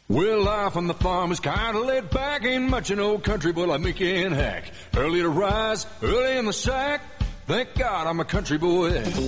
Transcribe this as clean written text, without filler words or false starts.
Well, life on the farm is kinda laid back. Ain't much an old country boy like me can hack. Early to rise, early in the sack. Thank God I'm a country boy.